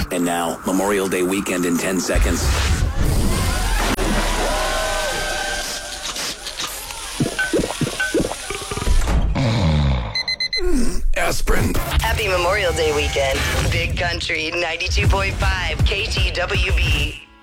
And now, Memorial Day weekend in 10 seconds. Aspirin. Happy Memorial Day weekend. Big Country 92.5 KTWB.